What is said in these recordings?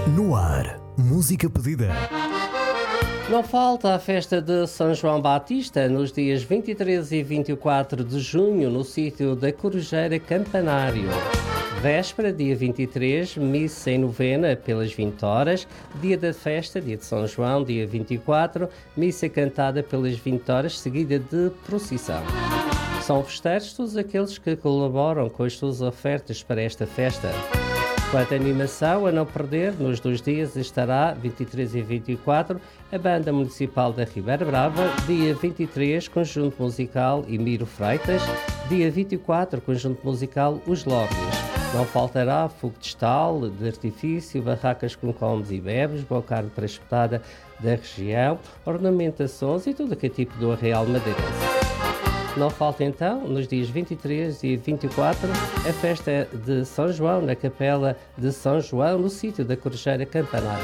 No ar, música pedida. Não falta a festa de São João Batista nos dias 23 e 24 de junho no sítio da Corujeira Campanário. Véspera, dia 23, missa em novena pelas 20 horas. Dia da festa, dia de São João, dia 24, missa cantada pelas 20 horas, seguida de procissão. São festeiros todos aqueles que colaboram com as suas ofertas para esta festa. Quanto à animação, a não perder, nos 2 dias estará, 23 e 24, a Banda Municipal da Ribeira Brava, dia 23, Conjunto Musical Emiro Freitas, dia 24, Conjunto Musical Os Lórios. Não faltará fogo de estal, de artifício, barracas com comes e bebes, boa carne pré-espetada da região, ornamentações e tudo que é tipo do arraial madeirense. Não falta então, nos dias 23 e 24, a festa de São João na Capela de São João, no sítio da Corujeira Campanário.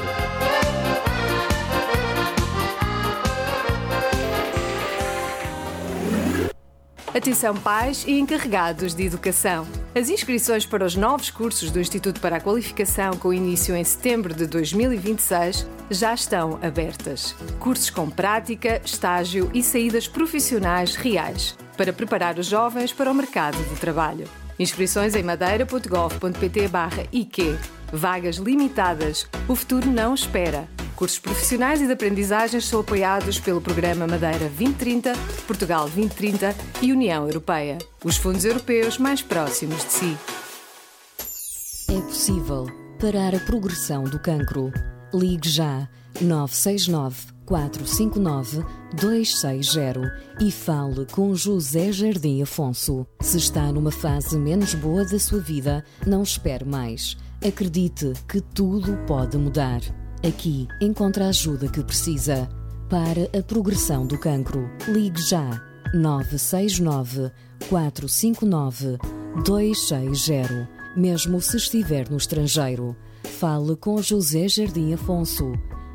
Atenção pais e encarregados de educação. As inscrições para os novos cursos do Instituto para a Qualificação, com início em setembro de 2026, já estão abertas. Cursos com prática, estágio e saídas profissionais reais, para preparar os jovens para o mercado de trabalho. Inscrições em madeira.gov.pt/IQ. Vagas limitadas. O futuro não espera. Cursos profissionais e de aprendizagens são apoiados pelo Programa Madeira 2030, Portugal 2030 e União Europeia. Os fundos europeus mais próximos de si. É possível parar a progressão do cancro. Ligue já 969 459 260 e fale com José Jardim Afonso. Se está numa fase menos boa da sua vida, não espere mais. Acredite que tudo pode mudar. Aqui encontra a ajuda que precisa. Para a progressão do cancro, ligue já 969 459 260. Mesmo se estiver no estrangeiro, fale com José Jardim Afonso.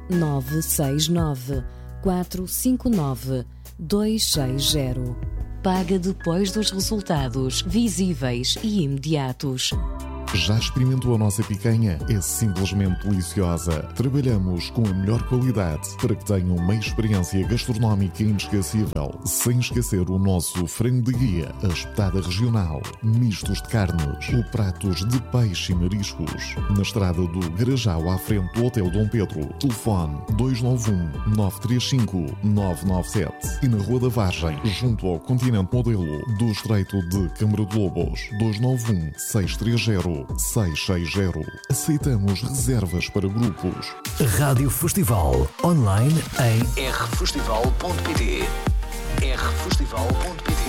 969 459 260. Paga depois dos resultados visíveis e imediatos. Já experimentou a nossa picanha? É simplesmente deliciosa. Trabalhamos com a melhor qualidade para que tenham uma experiência gastronómica inesquecível, sem esquecer o nosso frango de guia, a espetada regional, mistos de carnes ou pratos de peixe e mariscos. Na estrada do Garajal, à frente do Hotel Dom Pedro. Telefone 291-935-997. E na Rua da Vargem, junto ao Continente Modelo do Estreito de Câmara de Lobos. 291-630-660. Aceitamos reservas para grupos. Rádio Festival, online em rfestival.pt. rfestival.pt.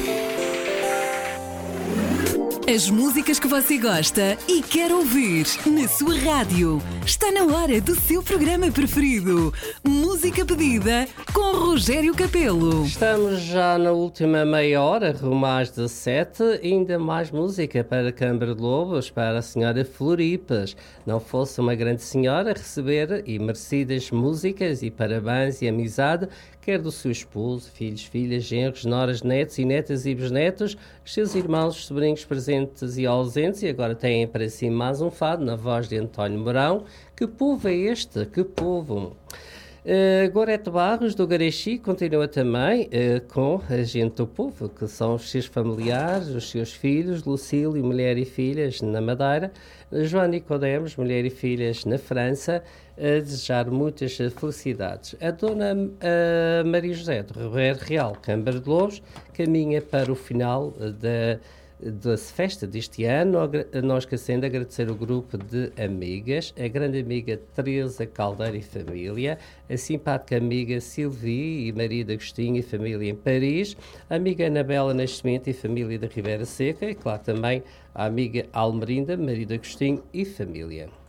As músicas que você gosta e quer ouvir na sua rádio. Está na hora do seu programa preferido. Música pedida com Rogério Capelo. Estamos já na última meia hora, rumo às 17. Ainda mais música para a Câmara de Lobos, para a senhora Floripas. Não fosse uma grande senhora receber e merecidas músicas e parabéns e amizade, quer do seu esposo, filhos, filhas, genros, noras, netos e netas e bisnetos, os seus irmãos, sobrinhos presentes e ausentes, e agora têm para si mais um fado na voz de António Mourão. Que povo é este? Que povo! Gorete Barros, do Garexi, continua também com a gente do povo, que são os seus familiares, os seus filhos, Lucílio, mulher e filhas, na Madeira, João Nicodemos, mulher e filhas, na França, a desejar muitas felicidades. A dona Maria José, do Ribeiro Real, Câmara de Lobos, caminha para o final da festa deste ano, não esquecendo de agradecer o grupo de amigas, a grande amiga Teresa Caldeira e família, a simpática amiga Silvia e Maria de Agostinho e família em Paris, a amiga Anabela Nascimento e família da Ribeira Seca e, claro, também a amiga Almerinda, Maria de Agostinho e família.